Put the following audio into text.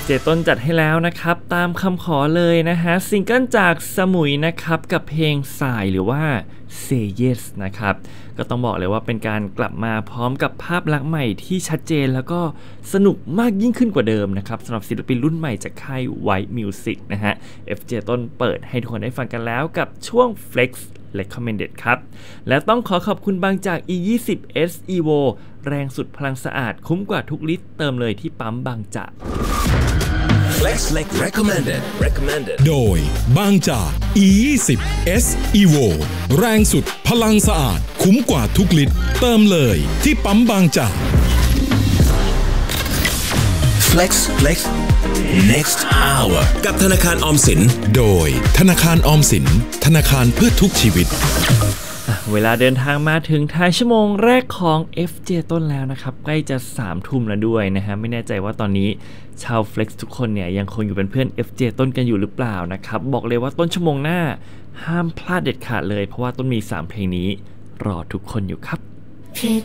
FJ ต้นจัดให้แล้วนะครับตามคำขอเลยนะฮะซิงเกิลจากสมุยนะครับกับเพลงสายหรือว่า Say Yes นะครับก็ต้องบอกเลยว่าเป็นการกลับมาพร้อมกับภาพลักษณ์ใหม่ที่ชัดเจนแล้วก็สนุกมากยิ่งขึ้นกว่าเดิมนะครับสำหรับศิลปินรุ่นใหม่จากค่าย White Music นะฮะ FJ ต้นเปิดให้ทุกคนได้ฟังกันแล้วกับช่วง Flex Recommended ครับและต้องขอขอบคุณบางจาก E20S Evo แรงสุดพลังสะอาดคุ้มกว่าทุกลิตรเติมเลยที่ปั๊มบางจาก Flex Recommended โดยบางจาก E20S Evo แรงสุดพลังสะอาดคุ้มกว่าทุกลิตรเติมเลยที่ปั๊มบางจาก Flex Next Hour กับธนาคารออมสินโดยธนาคารออมสินธนาคารเพื่อทุกชีวิตเวลาเดินทางมาถึงท้ายชั่วโมงแรกของ FJ ต้นแล้วนะครับใกล้จะ3 ทุ่มแล้วด้วยนะฮะไม่แน่ใจว่าตอนนี้ชาว Flex ทุกคนเนี่ยยังคงอยู่เป็นเพื่อน FJ ต้นกันอยู่หรือเปล่านะครับบอกเลยว่าต้นชั่วโมงหน้าห้ามพลาดเด็ดขาดเลยเพราะว่าต้นมี3เพลงนี้รอทุกคนอยู่ครับผิด